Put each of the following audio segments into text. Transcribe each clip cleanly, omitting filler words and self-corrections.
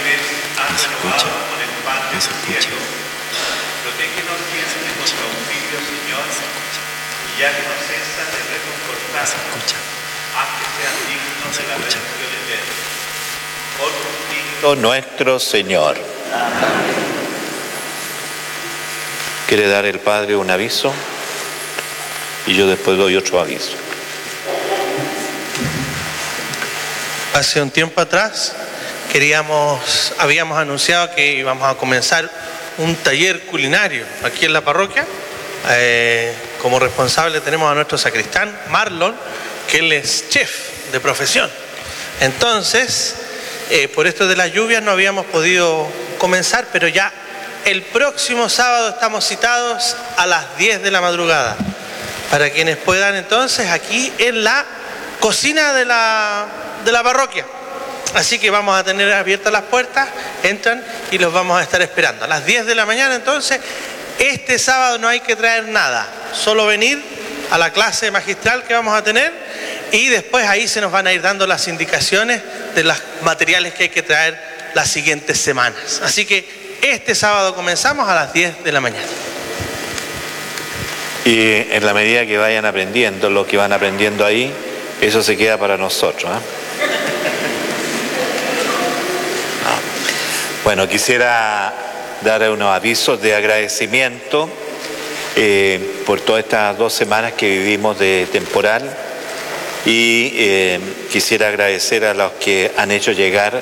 No se escucha. No se escucha. Protégenos siempre con tu auxilio, Señor, y ya que no cesas de reconfortarnos, haz que sean dignos de la bendición eterna. Por Cristo nuestro Señor. ¿Quiere dar el Padre un aviso? Y yo después doy otro aviso. Hace un tiempo atrás habíamos anunciado que íbamos a comenzar un taller culinario aquí en la parroquia. Como responsable tenemos a nuestro sacristán, Marlon, que él es chef de profesión. Entonces, por esto de las lluvias no habíamos podido comenzar, pero ya el próximo sábado estamos citados a las 10 de la madrugada. Para quienes puedan entonces, aquí en la cocina de la parroquia. Así que vamos a tener abiertas las puertas, entran y los vamos a estar esperando. A las 10 de la mañana entonces, este sábado no hay que traer nada, solo venir a la clase magistral que vamos a tener y después ahí se nos van a ir dando las indicaciones de los materiales que hay que traer las siguientes semanas. Así que este sábado comenzamos a las 10 de la mañana. Y en la medida que vayan aprendiendo, lo que van aprendiendo ahí, eso se queda para nosotros, ¿eh? Bueno, quisiera dar unos avisos de agradecimiento por todas estas 2 semanas que vivimos de temporal y quisiera agradecer a los que han hecho llegar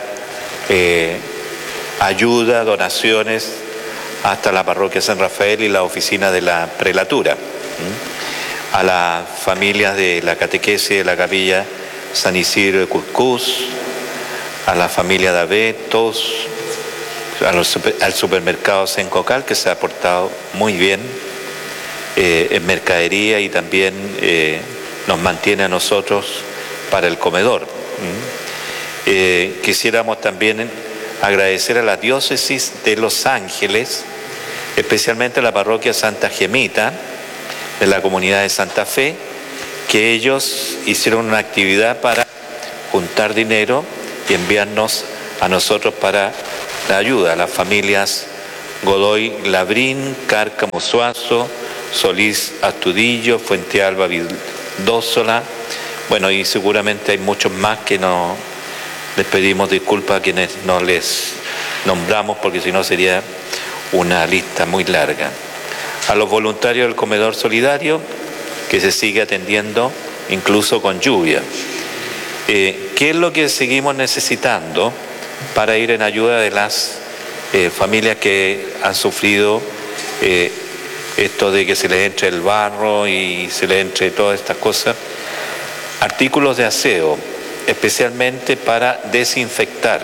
ayuda, donaciones hasta la parroquia San Rafael y la oficina de la prelatura, a las familias de la catequesis de la capilla San Isidro de Cuscús, a la familia David, todos, al supermercado Sencocal, que se ha portado muy bien en mercadería y también nos mantiene a nosotros para el comedor. Quisiéramos también agradecer a la diócesis de Los Ángeles, especialmente a la parroquia Santa Gemita de la comunidad de Santa Fe, que ellos hicieron una actividad para juntar dinero y enviarnos a nosotros para la ayuda a las familias Godoy Labrín, Cárcamo Suazo, Solís Astudillo, Fuente Alba Vildósola, bueno, y seguramente hay muchos más que no les pedimos disculpas a quienes no les nombramos, porque si no sería una lista muy larga. A los voluntarios del comedor solidario, que se sigue atendiendo incluso con lluvia. ¿Qué es lo que seguimos necesitando para ir en ayuda de las familias que han sufrido esto de que se les entre el barro y se les entre todas estas cosas? Artículos de aseo, especialmente para desinfectar.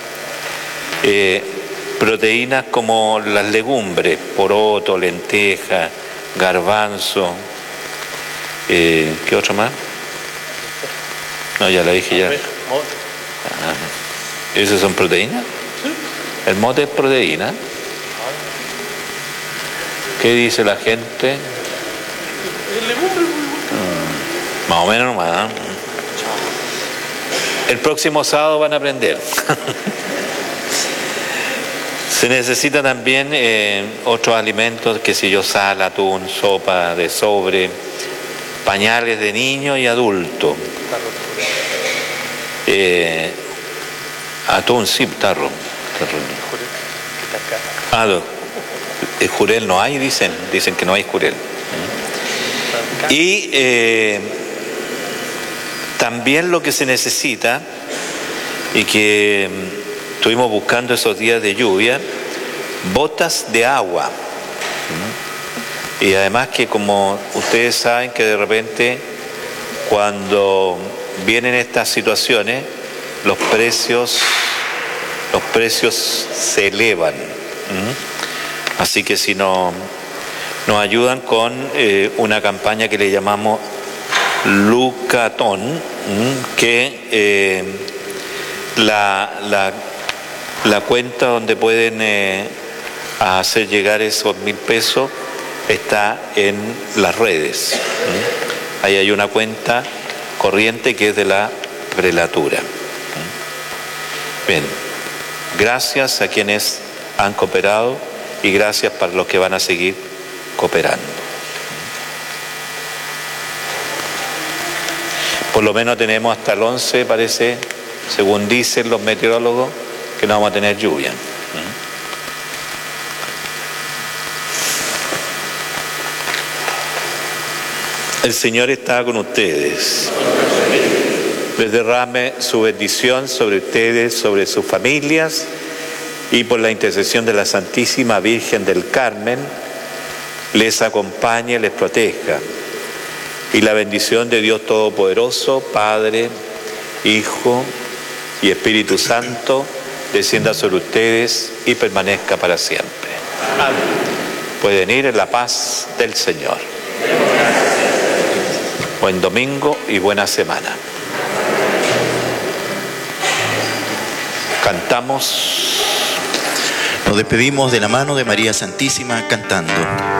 Proteínas como las legumbres, poroto, lenteja, garbanzo. ¿Qué otro más? No, ya la dije ya. ¿Esas son proteínas? El mote es proteína. ¿Qué dice la gente? Más o menos nomás. El próximo sábado van a aprender. Se necesita también otros alimentos, que si yo, sal, atún, sopa de sobre, pañales de niño y adulto. Atún, sí, tarro. El jurel no hay, dicen que no hay jurel. Y también lo que se necesita, y que estuvimos buscando esos días de lluvia, botas de agua. Y además que, como ustedes saben, que de repente cuando vienen estas situaciones, los precios se elevan. Así que si nos ayudan con una campaña que le llamamos Lucatón, que la cuenta donde pueden hacer llegar esos 1.000 pesos está en las redes. Ahí hay una cuenta corriente que es de la prelatura. Bien. Gracias a quienes han cooperado y gracias para los que van a seguir cooperando. Por lo menos tenemos hasta el 11, parece, según dicen los meteorólogos, que no vamos a tener lluvia. El Señor está con ustedes. Les derrame su bendición sobre ustedes, sobre sus familias, y por la intercesión de la Santísima Virgen del Carmen, les acompañe, les proteja. Y la bendición de Dios Todopoderoso, Padre, Hijo y Espíritu Santo, descienda sobre ustedes y permanezca para siempre. Amén. Pueden ir en la paz del Señor. Buen domingo y buena semana. Cantamos. Nos despedimos de la mano de María Santísima cantando.